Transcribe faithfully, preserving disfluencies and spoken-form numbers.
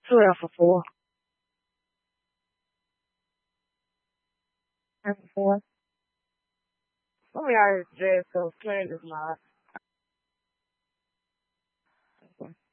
twelve for four. Ten for four. Some of y'all is dressed so clear this lot.